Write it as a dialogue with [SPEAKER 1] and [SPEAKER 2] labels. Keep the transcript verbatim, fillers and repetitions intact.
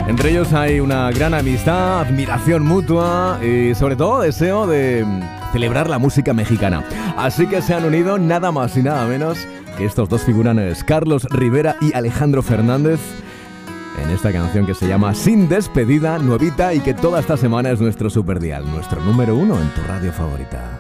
[SPEAKER 1] Entre ellos hay una gran amistad, admiración mutua y sobre todo deseo de celebrar la música mexicana. Así que se han unido nada más y nada menos que estos dos figurones, Carlos Rivera y Alejandro Fernández, en esta canción que se llama Sin Despedida, nuevita, y que toda esta semana es nuestro superdial, nuestro número uno en tu radio favorita.